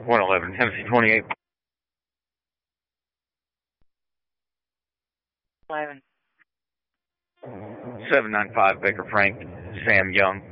111 Tennessee 28. 11. 795 Baker Frank, Sam Young.